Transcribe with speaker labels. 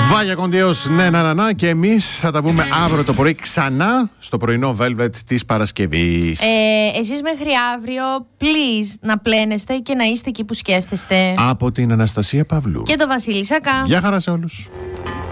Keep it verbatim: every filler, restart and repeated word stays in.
Speaker 1: Βάγια κοντιός, ναι, να, να, να. Και εμείς θα τα πούμε αύριο το πρωί ξανά στο πρωινό Velvet της Παρασκευής.
Speaker 2: Ε, εσείς μέχρι αύριο, please, να πλένεστε και να είστε εκεί που σκέφτεστε.
Speaker 1: Από την Αναστασία Παυλού
Speaker 2: Και το Βασίλη Σακά.
Speaker 1: Γεια χαρά σε όλους.